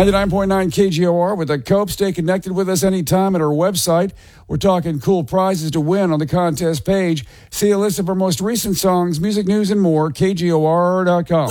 99.9 KGOR with the Cope. Stay connected with us anytime at our website. We're talking cool prizes to win on the contest page. See a list of our most recent songs, music news, and more, KGOR.com.